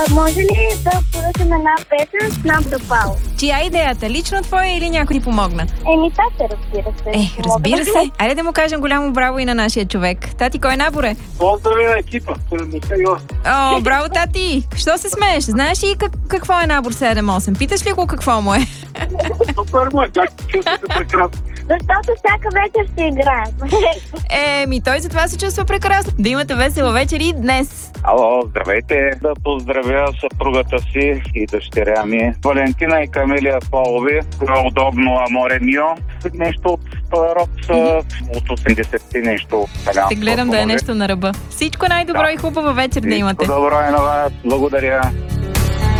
Може ли да поръчам една песен с Наб Допал? Чия е идеята? Лично твоя или някой ти помогна? Тате, разбира се. Разбира се. Айде да му кажем голямо браво и на нашия човек. Тати, кой набор е? Поздрави на екипа. 78. О, браво, тати! Що се смееш? Знаеш ли какво е набор 7-8? Питаш ли го какво му е? Супер му е, как чувствате прекрасно. Защото всяка вечер ще играем. Той за това се чувства прекрасно. Да имате весела вечер и днес. Ало, здравейте. Да поздравя съпругата си и дъщеря ми. Валентина и Камелия Полови. Удобно Аморе Мио. Нещо от рок от 80-ти нещо. Те гледам да е нещо на ръба. Всичко най-добро и хубава вечер да имате. Добро е на вас. Благодаря.